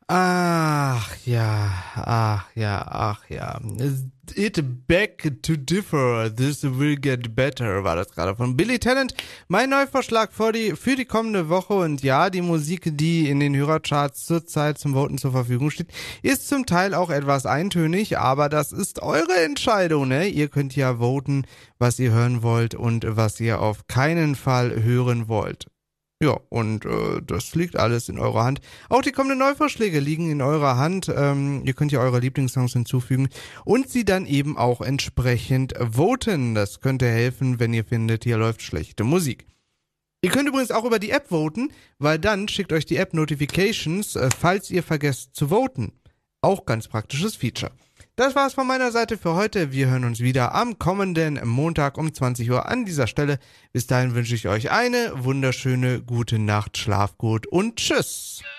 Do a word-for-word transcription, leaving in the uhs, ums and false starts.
Ach ja, ach ja, ach ja. It back to differ, this will get better, war das gerade von Billy Talent. Mein Neuvorschlag für die, für die kommende Woche, und ja, die Musik, die in den Hörercharts zurzeit zum Voten zur Verfügung steht, ist zum Teil auch etwas eintönig, aber das ist eure Entscheidung, ne? Ihr könnt ja voten, was ihr hören wollt und was ihr auf keinen Fall hören wollt. Ja, und äh, das liegt alles in eurer Hand. Auch die kommenden Neuvorschläge liegen in eurer Hand. Ähm, ihr könnt ja eure Lieblingssongs hinzufügen und sie dann eben auch entsprechend voten. Das könnte helfen, wenn ihr findet, hier läuft schlechte Musik. Ihr könnt übrigens auch über die App voten, weil dann schickt euch die App Notifications, äh, falls ihr vergesst zu voten. Auch ganz praktisches Feature. Das war's von meiner Seite für heute. Wir hören uns wieder am kommenden Montag um zwanzig Uhr an dieser Stelle. Bis dahin wünsche ich euch eine wunderschöne gute Nacht, schlaf gut und tschüss.